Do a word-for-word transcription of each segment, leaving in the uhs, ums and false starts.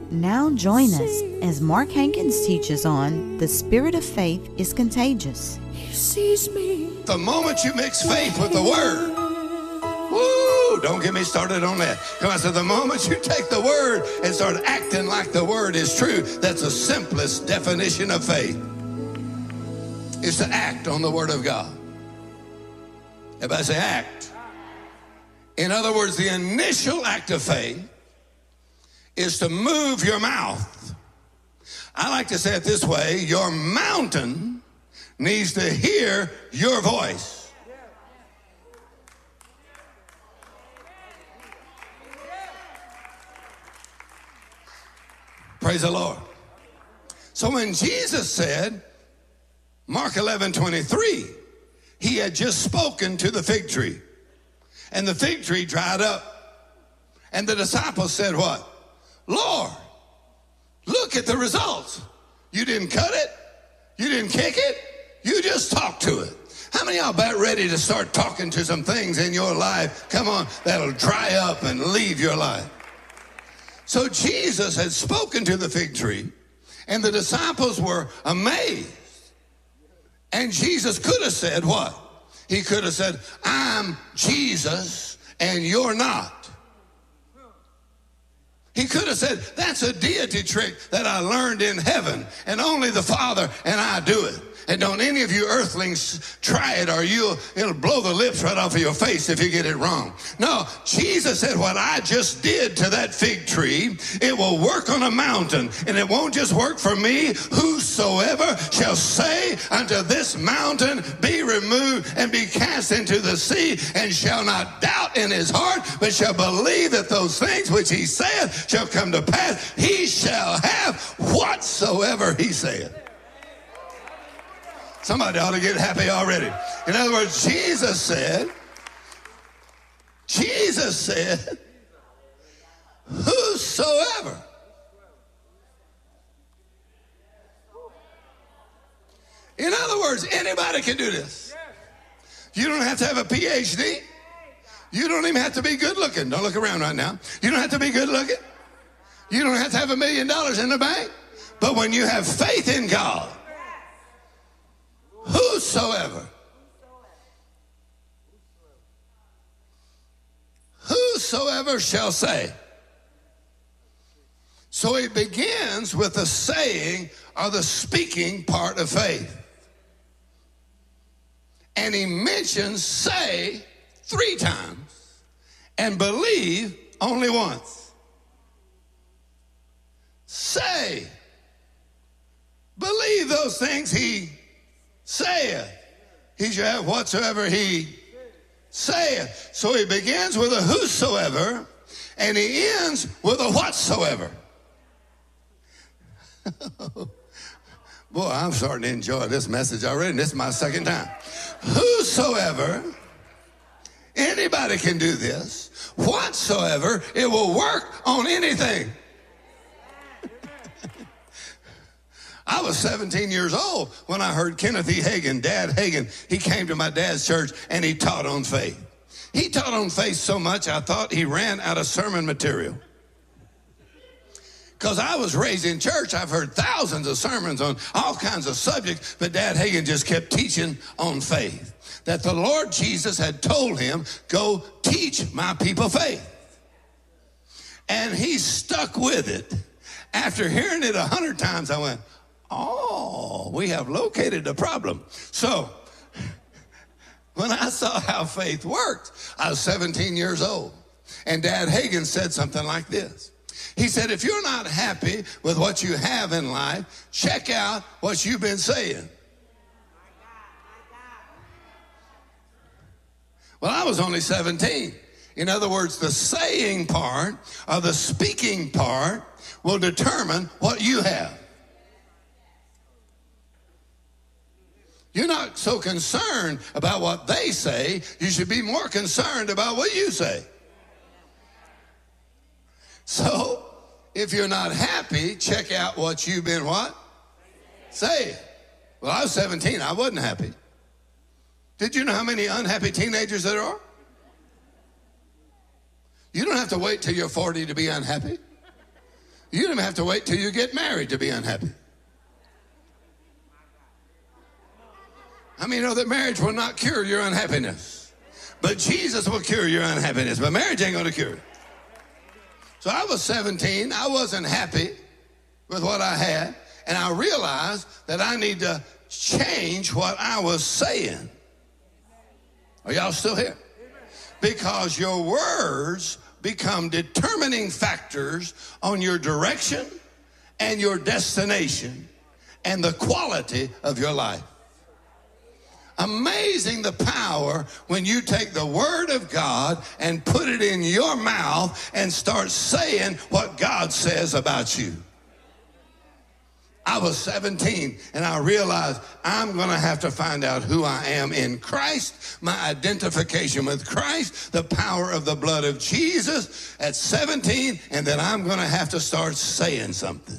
Now join us as Mark Hankins teaches on the spirit of faith is contagious. He sees me. The moment you mix faith with the word, woo, don't get me started on that. Come on, so the moment you take the word and start acting like the word is true, that's the simplest definition of faith. Is to act on the word of God. Everybody say act. In other words, the initial act of faith is to move your mouth. I like to say it this way: your mountain needs to hear your voice. Praise the Lord. So when Jesus said, Mark eleven twenty-three, he had just spoken to the fig tree, and the fig tree dried up. And the disciples said what? Lord, look at the results. You didn't cut it. You didn't kick it. You just talked to it. How many of y'all about ready to start talking to some things in your life, come on, that'll dry up and leave your life? So Jesus had spoken to the fig tree, and the disciples were amazed. And Jesus could have said what? He could have said, I'm Jesus and you're not. He could have said, that's a deity trick that I learned in heaven, and only the Father and I do it. And don't any of you earthlings try it, or you'll, it'll blow the lips right off of your face if you get it wrong. No, Jesus said, what I just did to that fig tree, it will work on a mountain. And it won't just work for me. Whosoever shall say unto this mountain, be removed and be cast into the sea, and shall not doubt in his heart, but shall believe that those things which he saith shall come to pass, he shall have whatsoever he saith. Somebody ought to get happy already. In other words, Jesus said, Jesus said, whosoever. In other words, anybody can do this. You don't have to have a P H D. You don't even have to be good looking. Don't look around right now. You don't have to be good looking. You don't have to have a million dollars in the bank. But when you have faith in God, whosoever, whosoever shall say. So it begins with the saying or the speaking part of faith. And he mentions say three times and believe only once. Say, believe those things he saith. He shall have whatsoever he saith. So he begins with a whosoever and he ends with a whatsoever. Boy, I'm starting to enjoy this message already, and this is my second time. Whosoever, anybody can do this. Whatsoever, it will work on anything. I was seventeen years old when I heard Kenneth E. Hagin, Dad Hagin. He came to my dad's church and he taught on faith. He taught on faith so much I thought he ran out of sermon material. Because I was raised in church, I've heard thousands of sermons on all kinds of subjects, but Dad Hagin just kept teaching on faith. That the Lord Jesus had told him, go teach my people faith. And he stuck with it. After hearing it a hundred times, I went, oh, we have located the problem. So when I saw how faith worked, I was seventeen years old. And Dad Hagin said something like this. He said, if you're not happy with what you have in life, check out what you've been saying. Well, I was only seventeen. In other words, the saying part or the speaking part will determine what you have. You're not so concerned about what they say. You should be more concerned about what you say. So, if you're not happy, check out what you've been what? Saying. Well, I was seventeen. I wasn't happy. Did you know how many unhappy teenagers there are? You don't have to wait till you're forty to be unhappy. You don't even have to wait till you get married to be unhappy. I mean, you know that marriage will not cure your unhappiness, but Jesus will cure your unhappiness, but marriage ain't going to cure it. So I was seventeen. I wasn't happy with what I had, and I realized that I need to change what I was saying. Are y'all still here? Because your words become determining factors on your direction and your destination and the quality of your life. Amazing the power when you take the word of God and put it in your mouth and start saying what God says about you. I was seventeen and I realized I'm going to have to find out who I am in Christ, my identification with Christ, the power of the blood of Jesus at seventeen, and then I'm going to have to start saying something.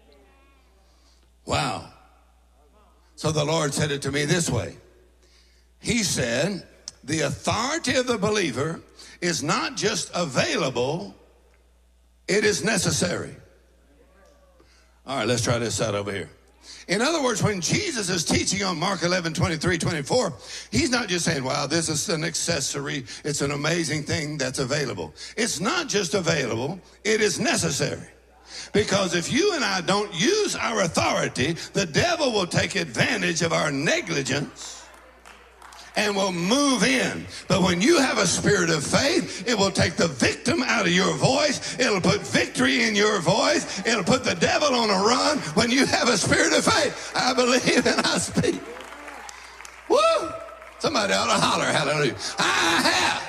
Wow. So the Lord said it to me this way. He said, the authority of the believer is not just available, it is necessary. All right, let's try this out over here. In other words, when Jesus is teaching on Mark eleven, twenty-three, twenty-four, he's not just saying, wow, this is an accessory. It's an amazing thing that's available. It's not just available, it is necessary. Because if you and I don't use our authority, the devil will take advantage of our negligence and will move in. But when you have a spirit of faith, it will take the victim out of your voice. It'll put victory in your voice. It'll put the devil on a run. When you have a spirit of faith, I believe and I speak. Woo! Somebody ought to holler, hallelujah. I have.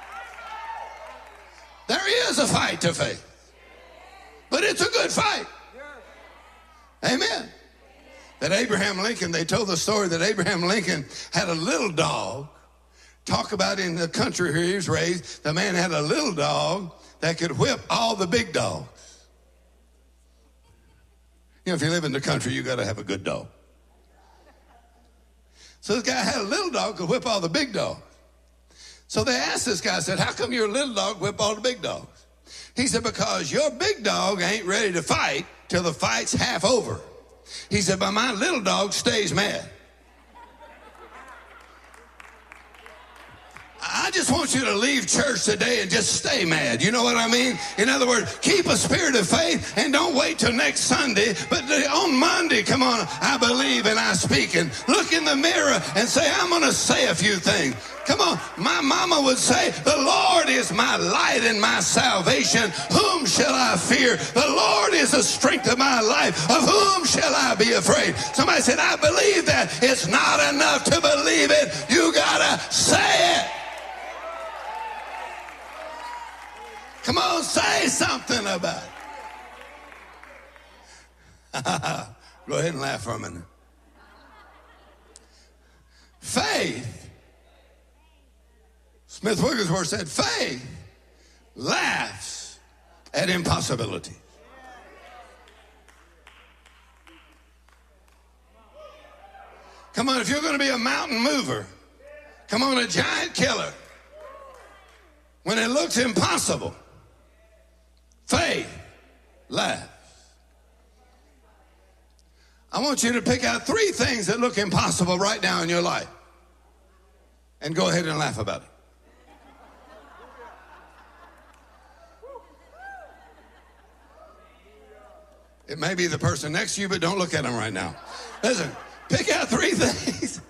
There is a fight to faith. But it's a good fight. Amen. That Abraham Lincoln, they told the story that Abraham Lincoln had a little dog. Talk about in the country where he was raised, the man had a little dog that could whip all the big dogs. You know, if you live in the country, you got to have a good dog. So this guy had a little dog could whip all the big dogs. So they asked this guy, said, how come your little dog whip all the big dogs? He said, because your big dog ain't ready to fight till the fight's half over. He said, but my little dog stays mad. I just want you to leave church today and just stay mad. You know what I mean? In other words, keep a spirit of faith and don't wait till next Sunday. But on Monday, come on, I believe and I speak. And look in the mirror and say, I'm going to say a few things. Come on, my mama would say, the Lord is my light and my salvation. Whom shall I fear? The Lord is the strength of my life. Of whom shall I be afraid? Somebody said, I believe that. It's not enough to believe it. You got to say it. Come on, say something about it. Go ahead and laugh for a minute. Faith. Smith Wigglesworth said, faith laughs at impossibility. Come on, if you're going to be a mountain mover, come on, a giant killer, when it looks impossible, faith laughs. I want you to pick out three things that look impossible right now in your life and go ahead and laugh about it. It may be the person next to you, but don't look at them right now. Listen, pick out three things.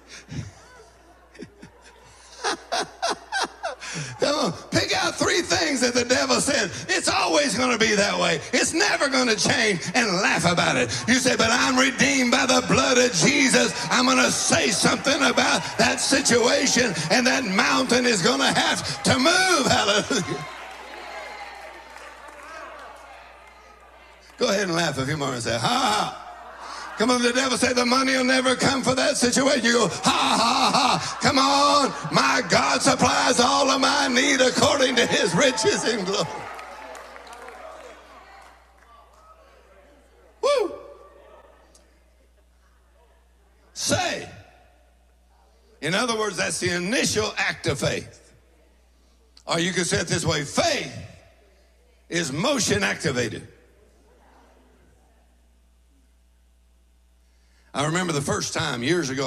Come on, pick out three things that the devil said, it's always going to be that way. It's never going to change, and laugh about it. You say, but I'm redeemed by the blood of Jesus. I'm going to say something about that situation, and that mountain is going to have to move. Hallelujah. Go ahead and laugh a few more and say, ha, ha. Come on, the devil say the money will never come for that situation. You go, ha, ha, ha. Come on, my God supplies all of my need according to his riches in glory. Woo. Say. In other words, that's the initial act of faith. Or you can say it this way, faith is motion activated. I remember the first time years ago.